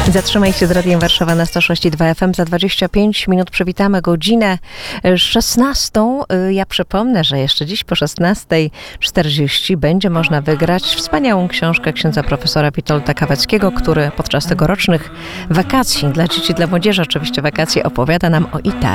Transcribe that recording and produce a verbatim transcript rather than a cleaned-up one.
Zatrzymaj się z Radiem Warszawa na sto sześć i dwa F M. Za dwadzieścia pięć minut przywitamy godzinę szesnastą. Ja przypomnę, że jeszcze dziś po szesnastej czterdzieści będzie można wygrać wspaniałą książkę księdza profesora Witolda Kaweckiego, który podczas tegorocznych wakacji dla dzieci, dla młodzieży oczywiście wakacji opowiada nam o Italii.